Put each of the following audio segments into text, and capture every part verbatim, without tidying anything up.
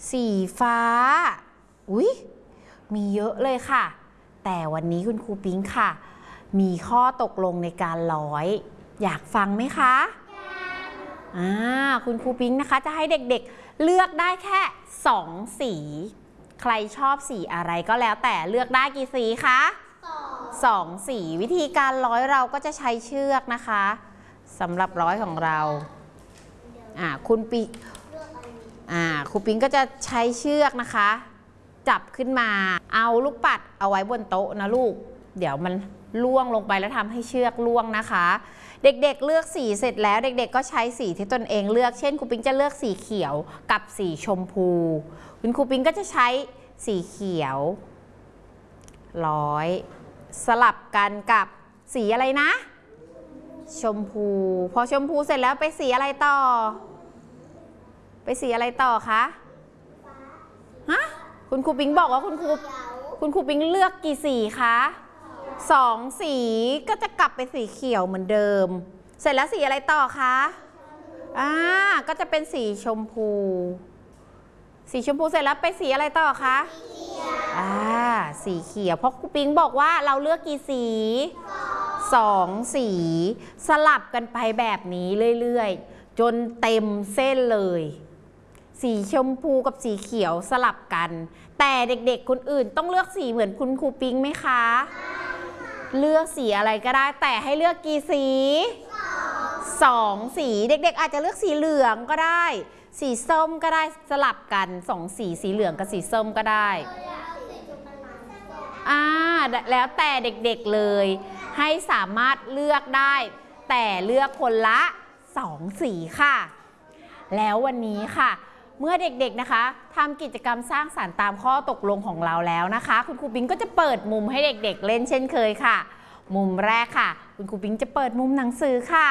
สีฟ้าอุ๊ยมีเยอะเลยค่ะแต่วันนี้คุณครูปิ๊งค่ะมีข้อตกลงในการร้อยอยากฟังไหมคะอ่าคุณครูปิ๊งนะคะจะให้เด็กๆเลือกได้แค่สองสีใครชอบสีอะไรก็แล้วแต่เลือกได้กี่สีคะสองสีวิธีการร้อยเราก็จะใช้เชือกนะคะสำหรับร้อยของเราอ่าคุณปิ๊งอ่าครูปิ๊งก็จะใช้เชือกนะคะจับขึ้นมาเอาลูกปัดเอาไว้บนโต๊ะนะลูกเดี๋ยวมันล่วงลงไปแล้วทำให้เชือกล่วงนะคะเด็กๆเลือกสีเสร็จแล้วเด็กๆก็ใช้สีที่ตนเองเลือกเช่นครูปิ๊งจะเลือกสีเขียวกับสีชมพูคุณครูปิ๊งก็จะใช้สีเขียวร้อยสลับกันกับสีอะไรนะชมพูพอชมพูเสร็จแล้วไปสีอะไรต่อไปสีอะไรต่อคะฮะคุณครูปิ๊งบอกว่าคุณครูคุณครูปิ๊งเลือกกี่สีคะสองสีก็จะกลับไปสีเขียวเหมือนเดิมเสร็จแล้วสีอะไรต่อคะอ่าก็จะเป็นสีชมพูสีชมพูเสร็จแล้วไปสีอะไรต่อคะอ่าสีเขียวเพราะครูปิ๊งบอกว่าเราเลือกกี่สีสองสีสลับกันไปแบบนี้เรื่อยๆจนเต็มเส้นเลยสีชมพูกับสีเขียวสลับกันแต่เด็กๆคนอื่นต้องเลือกสีเหมือนคุณครูปิ๊งไหมคะเลือกสีอะไรก็ได้แต่ให้เลือกกี่สีสองสีเด็กๆอาจจะเลือกสีเหลืองก็ได้สีส้มก็ได้สลับกันสองสีสีเหลืองกับสีส้มก็ได้อ่าแล้วแต่เด็กๆเลยให้สามารถเลือกได้แต่เลือกคนละสองสีค่ะแล้ววันนี้ค่ะเมื่อเด็กๆนะคะทำกิจกรรมสร้างสรรค์ตามข้อตกลงของเราแล้วนะคะคุณครูปิ๊งก็จะเปิดมุมให้เด็กๆเล่นเช่นเคยค่ะมุมแรกค่ะคุณครูปิ๊งจะเปิดมุมหนังสือค่ะ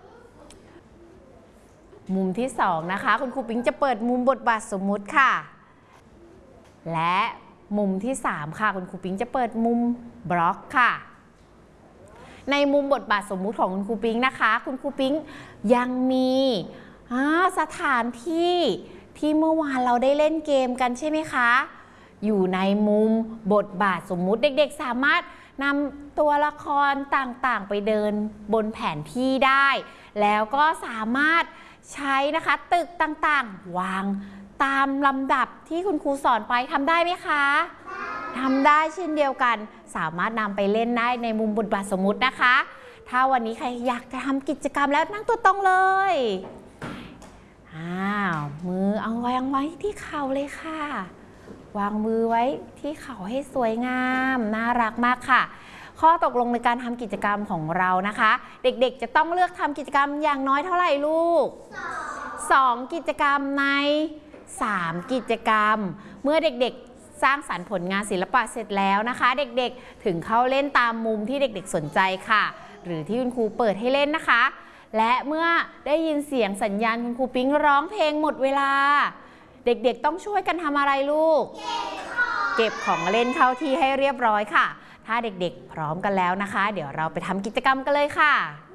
มุมที่สองนะคะคุณครูปิ๊งจะเปิดมุมบทบาทสมมุติค่ะและมุมที่สามค่ะคุณครูปิ๊งจะเปิดมุมบล็อกค่ะในมุมบทบาทสมมุติของคุณครูปิ๊งนะคะคุณครูปิ๊งยังมีสถานที่ที่เมื่อวานเราได้เล่นเกมกันใช่ไหมคะอยู่ในมุมบทบาทสมมุติเด็กๆสามารถนำตัวละครต่างๆไปเดินบนแผนที่ได้แล้วก็สามารถใช้นะคะตึกต่างๆวางตามลำดับที่คุณครูสอนไปทำได้ไหมคะทำได้เช่นเดียวกันสามารถนำไปเล่นได้ในมุมบทบาทสมมุตินะคะถ้าวันนี้ใครอยากจะทำกิจกรรมแล้วนั่งตัวตรงเลยอ้าวมือเอาไว้วางไว้ที่เข่าเลยค่ะวางมือไว้ที่เข่าให้สวยงามน่ารักมากค่ะข้อตกลงในการทำกิจกรรมของเรานะคะเด็กๆจะต้องเลือกทำกิจกรรมอย่างน้อยเท่าไหร่ลูกสองกิจกรรมในสามกิจกรรมเมื่อเด็กๆสร้างสรรค์ผลงานศิลปะเสร็จแล้วนะคะเด็กๆถึงเข้าเล่นตามมุมที่เด็กๆสนใจค่ะหรือที่คุณครูเปิดให้เล่นนะคะและเมื่อได้ยินเสียงสัญญาณคุณครูปิ๊งร้องเพลงหมดเวลาเด็กๆต้องช่วยกันทำอะไรลูกเก็บของเล่นเข้าที่ให้เรียบร้อยค่ะถ้าเด็กๆพร้อมกันแล้วนะคะเดี๋ยวเราไปทำกิจกรรมกันเลยค่ะ